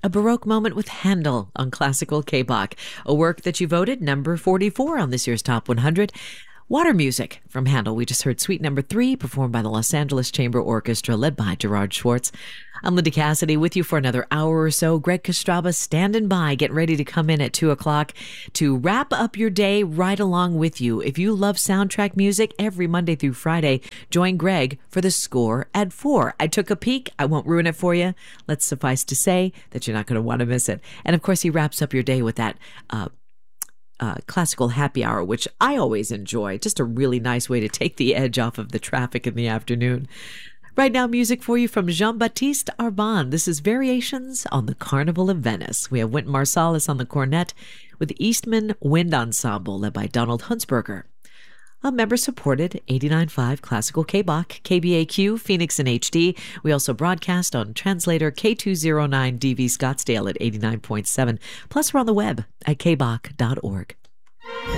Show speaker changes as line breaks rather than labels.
a Baroque moment with Handel on Classical K-Bach, a work that you voted number 44 on this year's Top 100. Water music from Handel. We just heard Suite Number 3, performed by the Los Angeles Chamber Orchestra, led by Gerard Schwartz. I'm Linda Cassidy, with you for another hour or so. Greg Kostraba standing by, getting ready to come in at 2 o'clock to wrap up your day right along with you. If you love soundtrack music, every Monday through Friday, join Greg for The Score at 4. I took a peek. I won't ruin it for you. Let's suffice to say that you're not going to want to miss it. And of course, he wraps up your day with that classical happy hour, which I always enjoy. Just a really nice way to take the edge off of the traffic in the afternoon. Right now, music for you from Jean-Baptiste Arban. This is Variations on the Carnival of Venice. We have Wynton Marsalis on the cornet with the Eastman Wind Ensemble, led by Donald Hunsberger. A member-supported 89.5 Classical K-Bach, KBAQ, Phoenix in HD. We also broadcast on translator K209 DV Scottsdale at 89.7. Plus, we're on the web at kbach.org.